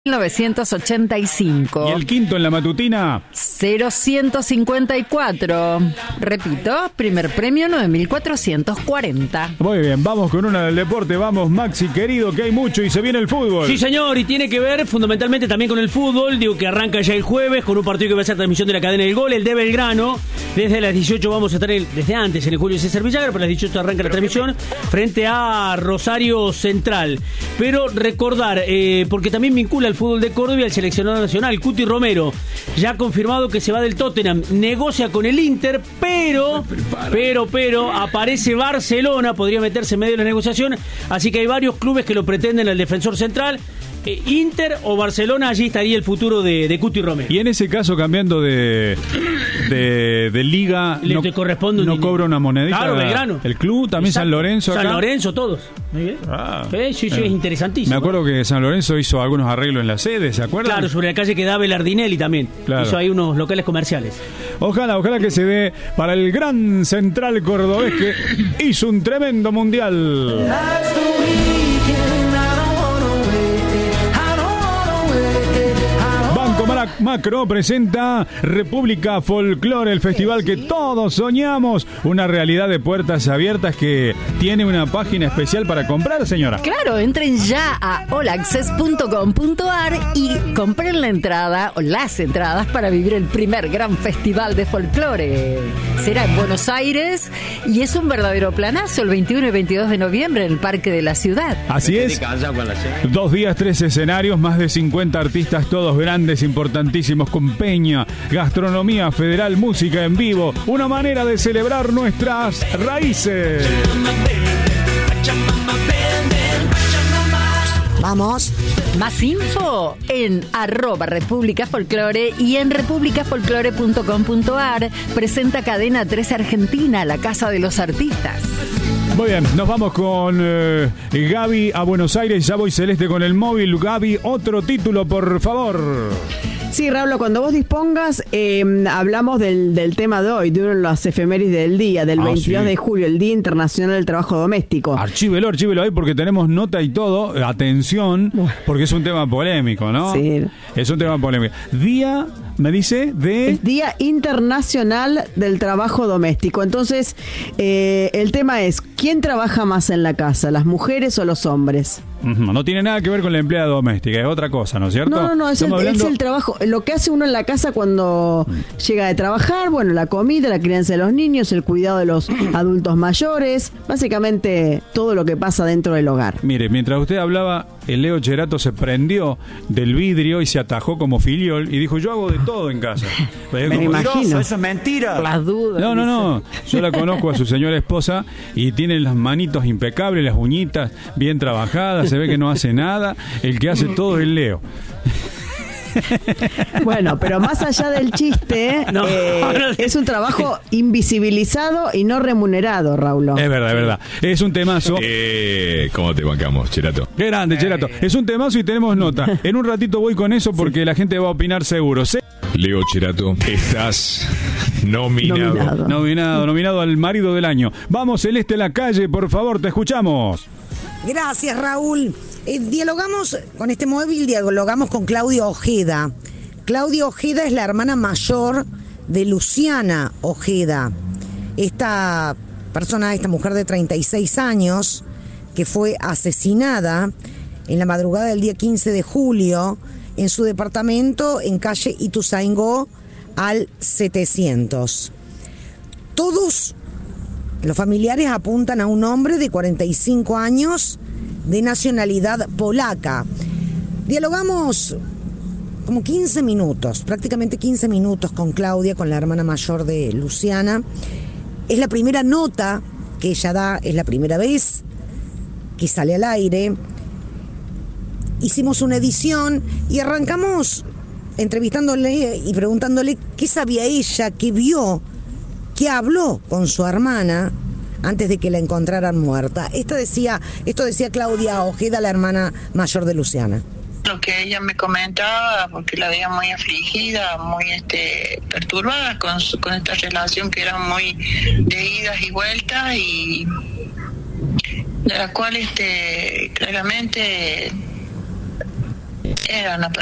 1985. ¿Y el quinto en la matutina? 0154. Repito, primer premio 9440. Muy bien, vamos con una del deporte. Vamos, Maxi, querido, que hay mucho y se viene el fútbol. Sí, señor, y tiene que ver fundamentalmente también con el fútbol. Digo que arranca ya el jueves con un partido que va a ser transmisión de la cadena del gol, el de Belgrano. Desde las 18 vamos a estar, desde antes, en el Julio César Villagra, pero a las 18 arranca la transmisión frente a Rosario Central. Pero recordar, porque también vincula el fútbol de Córdoba y al seleccionado nacional, Cuti Romero, ya ha confirmado que se va del Tottenham, negocia con el Inter, pero aparece Barcelona, podría meterse en medio de la negociación, así que hay varios clubes que lo pretenden al defensor central. Inter o Barcelona, allí estaría el futuro de Cuti Romero. Y en ese caso, cambiando de liga, te corresponde no cobra una monedita. Claro, Belgrano. El club, también San Lorenzo acá. San Lorenzo, todos. Sí, es interesantísimo. Me acuerdo que San Lorenzo hizo algunos arreglos en la sede, ¿se acuerdan? Claro, sobre la calle que da Belardinelli también. Claro. Hizo ahí unos locales comerciales. Ojalá que se dé para el gran central cordobés que hizo un tremendo mundial. Macro presenta República Folclore, el festival que todos soñamos, una realidad de puertas abiertas que tiene una página especial para comprar, señora. Claro, entren ya a allaccess.com.ar y compren la entrada o las entradas para vivir el primer gran festival de folclore. Será en Buenos Aires y es un verdadero planazo el 21 y 22 de noviembre en el Parque de la Ciudad. Así es, 2 días, 3 escenarios, más de 50 artistas, todos grandes, importantísimos, con peña, gastronomía federal, música en vivo, una manera de celebrar nuestras raíces. Vamos. Más info en @RepúblicaFolclore y en republicafolclore.com.ar. Presenta Cadena 3 Argentina, la casa de los artistas. Muy bien, nos vamos con Gaby a Buenos Aires. Ya voy, Celeste, con el móvil. Gaby, otro título, por favor. Sí, Raúl, cuando vos dispongas, hablamos del tema de hoy, de uno de los efemérides del día, del 22 de julio, el Día Internacional del Trabajo Doméstico. Archívelo ahí porque tenemos nota y todo. Atención, porque es un tema polémico, ¿no? Sí. Es un tema polémico. Día, me dice, Es Día Internacional del Trabajo Doméstico. Entonces, el tema es, ¿quién trabaja más en la casa, las mujeres o los hombres? No tiene nada que ver con la empleada doméstica, es otra cosa, ¿no es cierto? No, es el trabajo, lo que hace uno en la casa cuando llega de trabajar, bueno, la comida, la crianza de los niños, el cuidado de los adultos mayores, básicamente todo lo que pasa dentro del hogar. Mire, mientras usted hablaba, el Leo Cherato se prendió del vidrio y se atajó como filiol y dijo, yo hago de todo en casa. Me imagino. Eso es mentira. Las dudas. No, yo la conozco a su señora esposa y tiene las manitos impecables, las uñitas bien trabajadas, se ve que no hace nada, el que hace todo es el Leo. Bueno, pero más allá del chiste, es un trabajo invisibilizado y no remunerado, Raúl. Es verdad. Es un temazo. ¿Cómo te bancamos, Cherato? Qué grande, Cherato. Es un temazo y tenemos nota. En un ratito voy con eso porque la gente va a opinar seguro. Leo Cherato, estás nominado al marido del año. Vamos, Celeste, a la calle, por favor, te escuchamos. Gracias, Raúl. Dialogamos con este móvil, dialogamos con Claudia Ojeda. Claudia Ojeda es la hermana mayor de Luciana Ojeda. Esta mujer de 36 años, que fue asesinada en la madrugada del día 15 de julio en su departamento en calle Ituzaingó al 700. Todos los familiares apuntan a un hombre de 45 años de nacionalidad polaca. Dialogamos como 15 minutos, prácticamente 15 minutos con Claudia, con la hermana mayor de Luciana. Es la primera nota que ella da, es la primera vez que sale al aire. Hicimos una edición y arrancamos entrevistándole y preguntándole qué sabía ella, qué vio, qué habló con su hermana antes de que la encontraran muerta. Esto decía Claudia Ojeda, la hermana mayor de Luciana. Lo que ella me comentaba, porque la veía muy afligida, muy perturbada con esta relación que era muy de idas y vueltas, y de la cual claramente Era una